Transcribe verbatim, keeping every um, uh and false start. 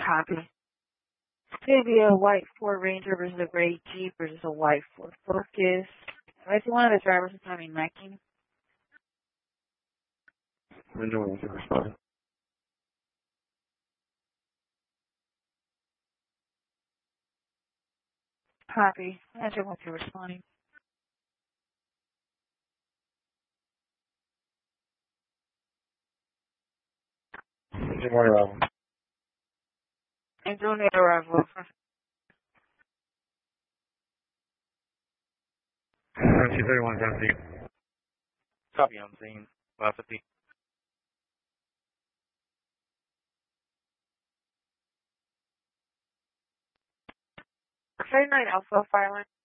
Copy. Maybe a white Ford Ranger versus a gray Jeep versus a white Ford Focus. I see one of the drivers is having wrecking. Ranger one to respond. Copy. Ranger one to responding. Ranger one arrival. And doing the arrival. two thirty-one, seventeen. Copy, I'm seeing five fifty. thirty-nine Alpha Fireline.